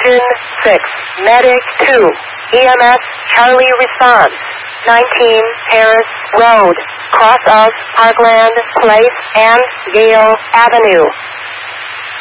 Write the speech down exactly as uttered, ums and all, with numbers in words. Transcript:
Engine six, Medic two, E M S Charlie response. nineteen Harris Road, cross of Parkland Place and Gale Avenue.